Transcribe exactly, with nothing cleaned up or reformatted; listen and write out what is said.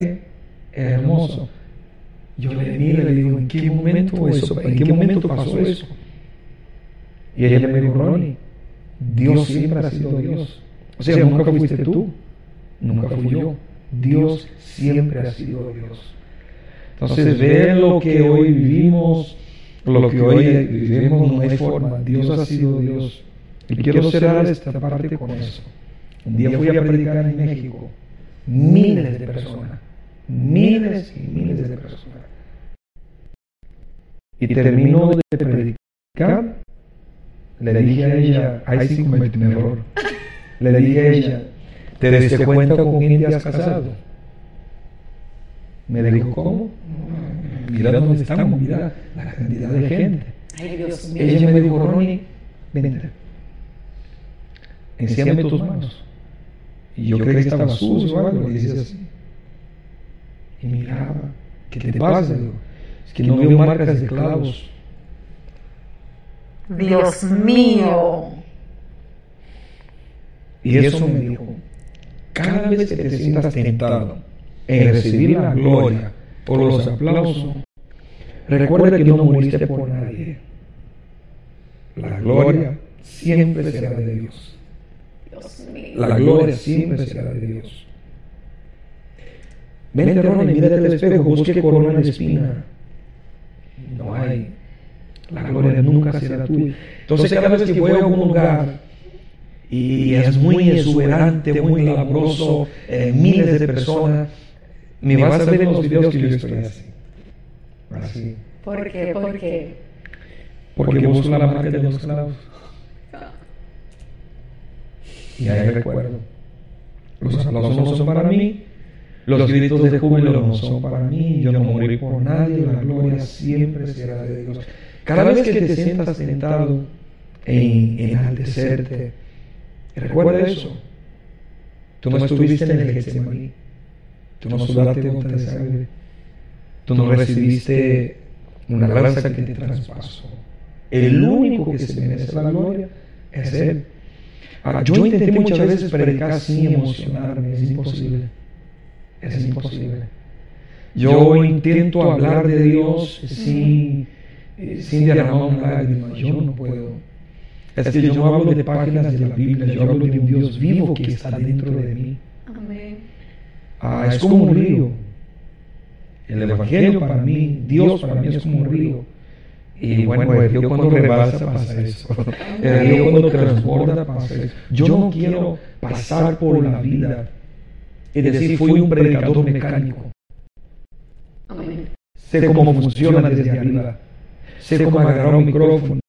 hermoso. Yo le miro y le digo, ¿en qué momento eso? ¿En qué momento pasó eso? Y ella me dijo, Ronnie, Dios siempre ha sido Dios. O sea, nunca fuiste tú, nunca fui yo. Dios siempre ha sido Dios. Entonces, ver lo que hoy vivimos, lo que hoy vivimos, no hay forma. Dios ha sido Dios. Y quiero cerrar esta parte con eso. Un día fui a predicar en México. Miles de personas. Miles y miles de personas. Y termino de predicar. Le dije a ella, ahí sí cometí un error. Le dije a ella, ¿te diste cuenta con quién te has casado? Me dijo, ¿cómo? Mira dónde estamos, mira la cantidad de gente. Ay, Dios mío. Ella me dijo, Ronnie, vente, enséñame tus manos. Y yo creí que estaba sucio o algo, y decía así. Y miraba, ¿qué te pasa? Digo, es que no veo marcas de clavos. Dios mío. Y eso me dijo, cada vez que te sientas tentado en recibir la gloria o los aplausos, recuerda que no moriste por nadie. La gloria siempre será de Dios. Dios mío. La gloria siempre será de Dios. Vente, Ronnie, mírate al espejo, busque corona de espina. No hay. La gloria nunca será tuya. Entonces, cada vez que voy a algún lugar y es muy exuberante, muy labroso, eh, miles de personas, me vas a ver en los videos que yo estoy así. Así. ¿Por qué? ¿Por qué? Porque busco la marca de los clavos. Y ahí recuerdo. Los aplausos no son para mí, los gritos de júbilo no son para mí, yo no morí por nadie, la gloria siempre será de Dios. Cada vez que te sientas tentado en enaltecerte, recuerda eso. Tú no estuviste en el Getsemaní, tú no sudaste gota de sangre, tú no recibiste una lanza que te traspasó. El único que se merece la gloria es Él. Ahora, yo intenté muchas veces predicar sin emocionarme, es imposible. Es imposible. Yo intento hablar de Dios sin, sin derramar una lágrima. Yo no puedo. Es que yo no hablo de páginas de la Biblia, yo hablo de un Dios vivo que está dentro de mí. Amén. Ah, es como un río. El Evangelio para mí, Dios para mí es como un río. Y bueno, el río cuando rebasa pasa eso. El río cuando transborda pasa eso. Yo no quiero pasar por la vida y decir fui un predicador mecánico. Amén. Sé cómo funciona desde arriba. Sé cómo agarrar un micrófono.